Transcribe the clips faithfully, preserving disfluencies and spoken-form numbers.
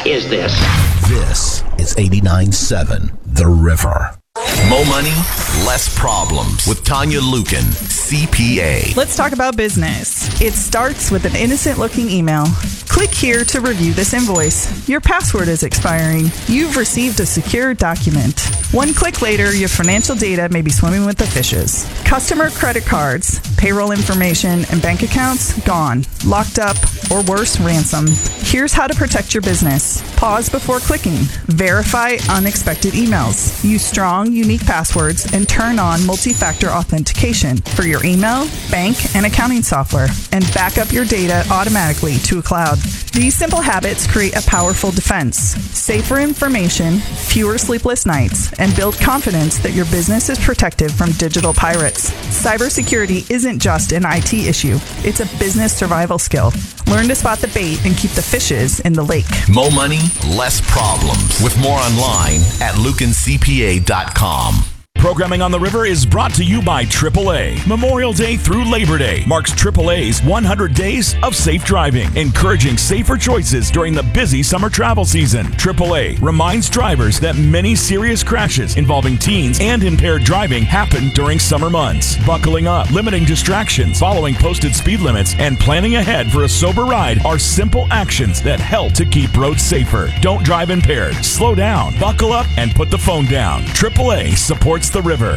What is this? This is eighty-nine seven The River. Mo money, less problems with Tanya Lukin, C P A. Let's talk about business. It starts with an innocent-looking email. Click here to review this invoice. Your password is expiring. You've received a secure document. One click later, your financial data may be swimming with the fishes. Customer credit cards, payroll information, and bank accounts gone, locked up, or worse, ransomed. Here's how to protect your business. Pause before clicking. Verify unexpected emails. Use strong, unique passwords and turn on multi-factor authentication for your email, bank, and accounting software. And back up your data automatically to a cloud. These simple habits create a powerful defense. Safer information, fewer sleepless nights, and build confidence that your business is protected from digital pirates. Cybersecurity isn't just an I T issue. It's a business survival skill. Learn to spot the bait and keep the fishes in the lake. Mo money, less problems. With more online at lukin c p a dot com. Programming on the River is brought to you by triple A. Memorial Day through Labor Day marks triple A's one hundred days of safe driving, encouraging safer choices during the busy summer travel season. triple A reminds drivers that many serious crashes involving teens and impaired driving happen during summer months. Buckling up, limiting distractions, following posted speed limits, and planning ahead for a sober ride are simple actions that help to keep roads safer. Don't drive impaired. Slow down, buckle up, and put the phone down. triple A supports the River.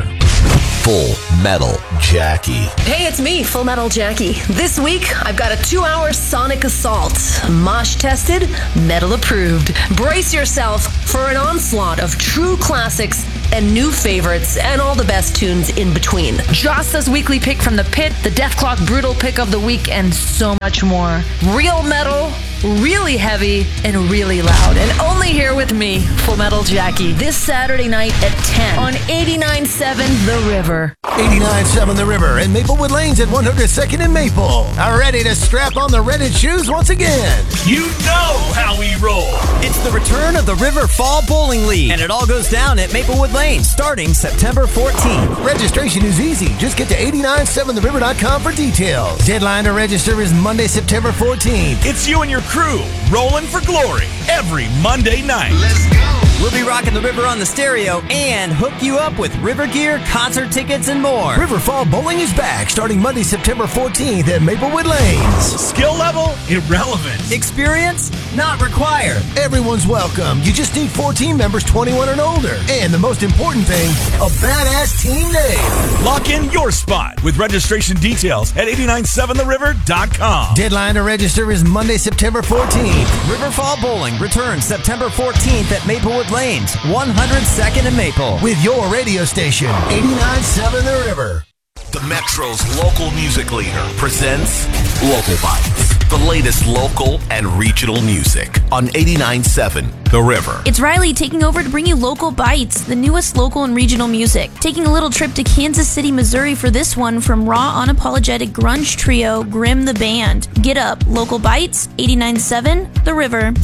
Full Metal Jackie. Hey, it's me, Full Metal Jackie. This week, I've got a two-hour sonic assault. Mosh tested, metal approved. Brace yourself for an onslaught of true classics and new favorites and all the best tunes in between. Josta's weekly pick from the pit, the Death Clock Brutal pick of the week, and so much more. Real metal, really heavy, and really loud. And only here with me, Full Metal Jackie, this Saturday night at ten on eighty-nine seven The River. eighty-nine seven The River and Maplewood Lanes at one hundred second and Maple are ready to strap on the Reddit shoes once again. You know how we roll. It's the return of the River Fall Bowling League, and it all goes down at Maplewood Lanes starting September fourteenth. Registration is easy. Just get to eight nine seven the river dot com for details. Deadline to register is Monday, September fourteenth. It's you and your crew rolling for glory every Monday night. Let's go. We'll be rocking the River on the stereo and hook you up with river gear, concert tickets, and more. River Fall Bowling is back starting Monday, September fourteenth at Maplewood Lanes. Skill level? Irrelevant. Experience? Not required. Everyone's welcome. You just need fourteen members twenty-one and older. And the most important thing, a badass team name. Lock in your spot with registration details at eight nine seven the river dot com. Deadline to register is Monday, September fourteenth. River Fall Bowling returns September fourteenth at Maplewood Lanes, one hundred second and Maple. With your radio station, eighty-nine seven The River. The Metro's local music leader presents Local Bites, the latest local and regional music on eighty-nine seven The River. It's Riley taking over to bring you Local Bites, the newest local and regional music. Taking a little trip to Kansas City, Missouri for this one from raw, unapologetic grunge trio Grim the Band. Get up, Local Bites, eighty-nine seven The River.